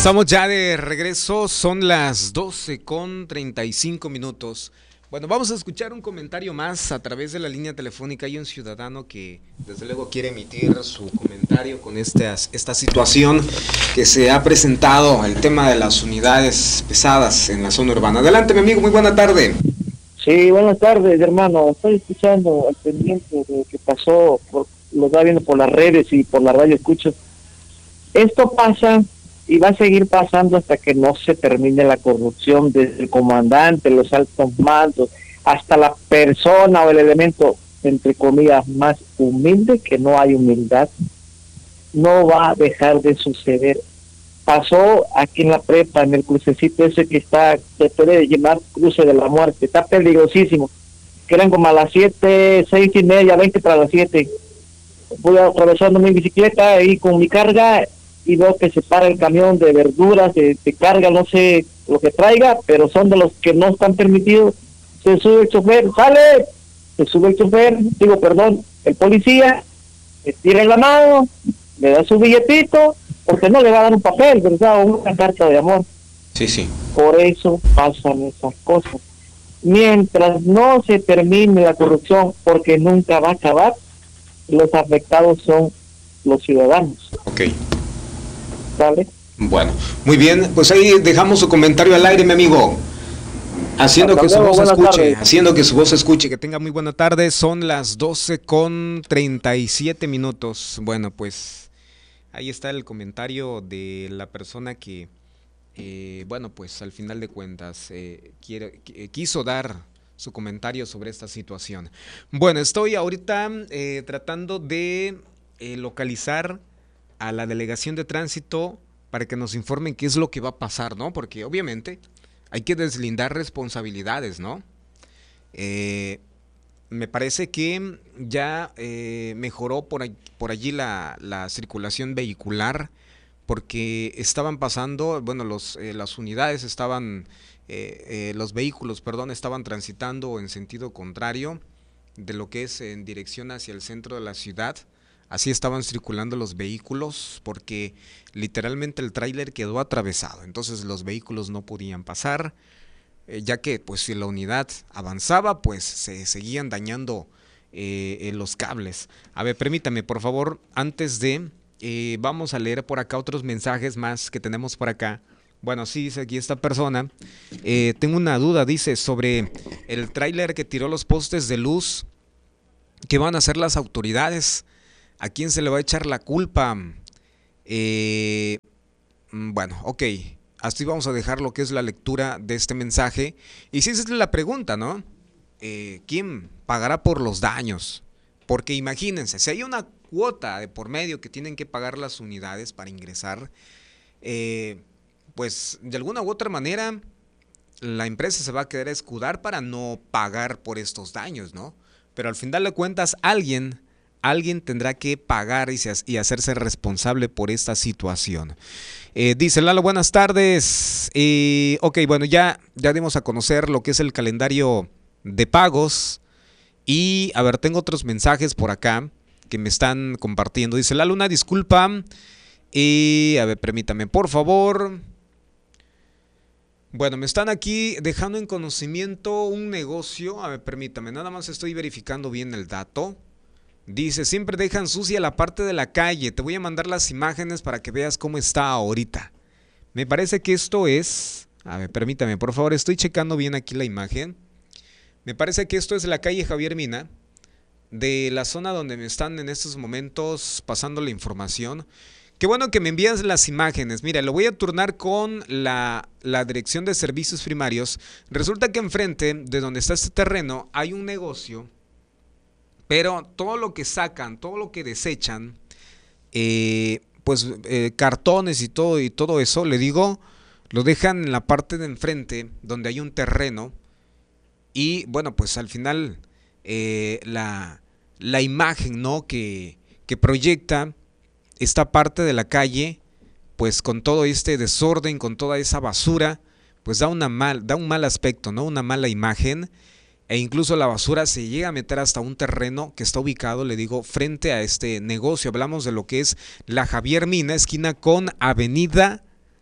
Estamos ya de regreso, son las 12:35. Bueno, vamos a escuchar un comentario más a través de la línea telefónica. Hay un ciudadano que desde luego quiere emitir su comentario con esta situación que se ha presentado, el tema de las unidades pesadas en la zona urbana. Adelante, mi amigo, muy buena tarde. Sí, buenas tardes, hermano. Estoy escuchando al pendiente de lo que pasó, lo estaba viendo por las redes y por la radio escucho. Esto pasa y va a seguir pasando hasta que no se termine la corrupción, desde el comandante, los altos mandos, hasta la persona o el elemento, entre comillas, más humilde, que no hay humildad. No va a dejar de suceder. Pasó aquí en la prepa, en el crucecito ese que está, se puede llamar cruce de la muerte, está peligrosísimo, que eran como a las 7, 6:30, 20 para las 7. Voy atravesando mi bicicleta ahí con mi carga y veo que se para el camión de verduras, de carga, no sé lo que traiga, pero son de los que no están permitidos. Se sube el chofer, ¡sale! Se sube el chofer, el policía, le tira la mano, le da su billetito, porque no le va a dar un papel, ¿verdad? O una carta de amor. Sí. Por eso pasan esas cosas. Mientras no se termine la corrupción, porque nunca va a acabar, los afectados son los ciudadanos. Ok. ¿Vale? Bueno, muy bien, pues ahí dejamos su comentario al aire, mi amigo. Haciendo que su voz se escuche, que tenga muy buena tarde. Son las 12:37. Bueno, pues ahí está el comentario de la persona que, bueno, pues al final de cuentas quiso dar su comentario sobre esta situación. Bueno, estoy ahorita tratando de localizar a la delegación de tránsito para que nos informen qué es lo que va a pasar, ¿no? Porque obviamente hay que deslindar responsabilidades, ¿no? Me parece que ya mejoró por allí la circulación vehicular, porque estaban pasando, bueno, las unidades estaban, los vehículos, estaban transitando en sentido contrario de lo que es en dirección hacia el centro de la ciudad. Así estaban circulando los vehículos porque literalmente el tráiler quedó atravesado, entonces los vehículos no podían pasar, ya que pues si la unidad avanzaba pues se seguían dañando los cables. A ver, permítame por favor, antes de vamos a leer por acá otros mensajes más que tenemos por acá. Bueno, sí, dice aquí esta persona, tengo una duda, dice, sobre el tráiler que tiró los postes de luz. ¿Qué van a hacer las autoridades? ¿A quién se le va a echar la culpa? Bueno, ok. Así vamos a dejar lo que es la lectura de este mensaje. Y si esa es la pregunta, ¿no? ¿Quién pagará por los daños? Porque imagínense, si hay una cuota de por medio que tienen que pagar las unidades para ingresar, pues de alguna u otra manera la empresa se va a querer escudar para no pagar por estos daños, ¿no? Pero al final de cuentas alguien tendrá que pagar y hacerse responsable por esta situación. Dice Lalo, buenas tardes. Ok, bueno, ya dimos a conocer lo que es el calendario de pagos. Y, a ver, tengo otros mensajes por acá que me están compartiendo. Dice Lalo, una disculpa. A ver, permítame, por favor. Bueno, me están aquí dejando en conocimiento un negocio. A ver, permítame, nada más estoy verificando bien el dato. Dice, siempre dejan sucia la parte de la calle. Te voy a mandar las imágenes para que veas cómo está ahorita. Me parece que esto es... A ver, permítame, por favor, estoy checando bien aquí la imagen. Me parece que esto es la calle Javier Mina, de la zona donde me están en estos momentos pasando la información. Qué bueno que me envías las imágenes. Mira, lo voy a turnar con la Dirección de Servicios Primarios. Resulta que enfrente de donde está este terreno hay un negocio, pero todo lo que sacan, todo lo que desechan, cartones y todo eso, le digo, lo dejan en la parte de enfrente donde hay un terreno. Y bueno, pues al final la imagen, ¿no?, que proyecta esta parte de la calle, pues con todo este desorden, con toda esa basura, pues da un mal aspecto, ¿no?, una mala imagen. E incluso la basura se llega a meter hasta un terreno que está ubicado, le digo, frente a este negocio. Hablamos de lo que es la Javier Mina, esquina con Avenida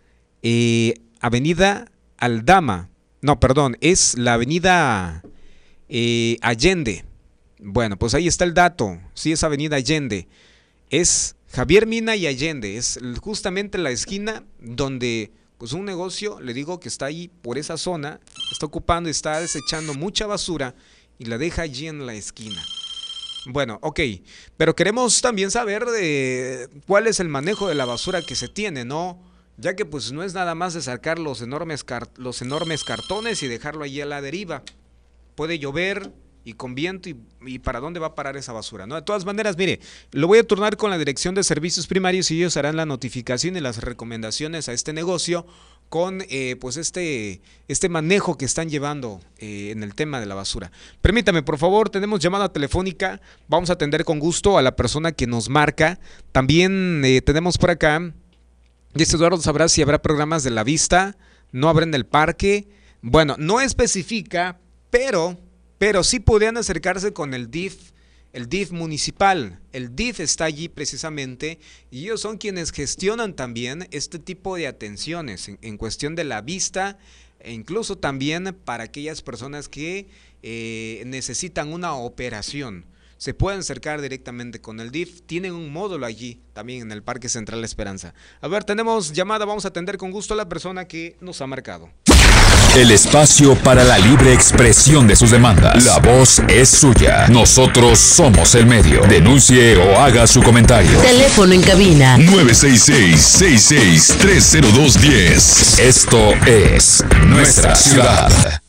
Avenida Aldama. No, perdón, es la Avenida Allende. Bueno, pues ahí está el dato. Sí, es Avenida Allende. Es Javier Mina y Allende. Es justamente la esquina donde pues un negocio, le digo, que está ahí por esa zona, está ocupando y está desechando mucha basura y la deja allí en la esquina. Bueno, ok, pero queremos también saber de cuál es el manejo de la basura que se tiene, ¿no? Ya que pues no es nada más de sacar los enormes cartones y dejarlo allí a la deriva. Puede llover y con viento y ¿para dónde va a parar esa basura? ¿No? De todas maneras, mire, lo voy a turnar con la Dirección de Servicios Primarios y ellos harán la notificación y las recomendaciones a este negocio con pues este manejo que están llevando en el tema de la basura. Permítame, por favor, tenemos llamada telefónica, vamos a atender con gusto a la persona que nos marca. También tenemos por acá, dice Eduardo, ¿sabrás si habrá programas de la vista? ¿No habrá en el parque? Bueno, no especifica, pero sí podrían acercarse con el DIF municipal. El DIF está allí precisamente y ellos son quienes gestionan también este tipo de atenciones en cuestión de la vista e incluso también para aquellas personas que necesitan una operación. Se pueden acercar directamente con el DIF, tienen un módulo allí también en el Parque Central La Esperanza. A ver, tenemos llamada, vamos a atender con gusto a la persona que nos ha marcado. El espacio para la libre expresión de sus demandas. La voz es suya. Nosotros somos el medio. Denuncie o haga su comentario. Teléfono en cabina 966-66-30210. Esto es Nuestra Ciudad.